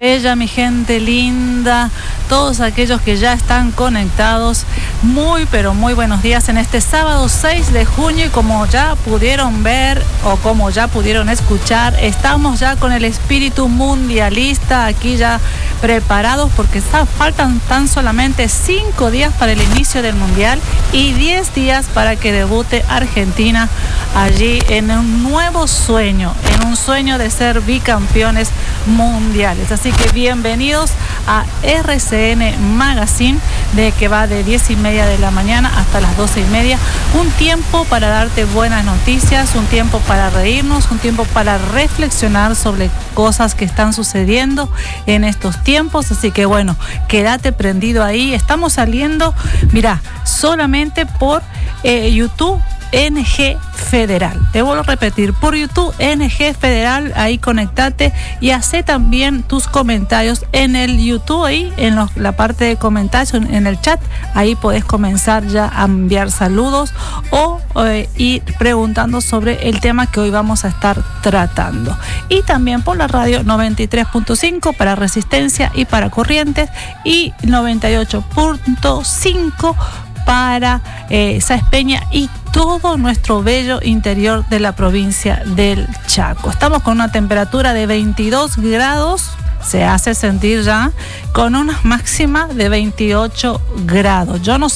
Ella, mi gente linda, todos aquellos que ya están conectados, muy pero muy buenos días en este sábado 6 de junio y como ya pudieron ver o como ya pudieron escuchar, estamos ya con el espíritu mundialista aquí ya preparados porque faltan tan solamente 5 días para el inicio del mundial y 10 días para que debute Argentina allí en un nuevo sueño, en un sueño de ser bicampeones mundiales. Así que bienvenidos a RCN Magazine, de que va de 10:30 de la mañana hasta las 12:30. Un tiempo para darte buenas noticias, un tiempo para reírnos, un tiempo para reflexionar sobre cosas que están sucediendo en estos tiempos. Así que bueno, quédate prendido ahí. Estamos saliendo, mira, solamente por YouTube NG Federal. Te vuelvo a repetir, por YouTube NG Federal, ahí conectate y hace también tus comentarios en el YouTube, ahí en la parte de comentarios, en el chat, ahí podés comenzar ya a enviar saludos o ir preguntando sobre el tema que hoy vamos a estar tratando. Y también por la radio 93.5 para Resistencia y para Corrientes y 98.5 para Sáenz Peña y todo nuestro bello interior de la provincia del Chaco. Estamos con una temperatura de 22 grados, se hace sentir ya, con una máxima de 28 grados. Yo no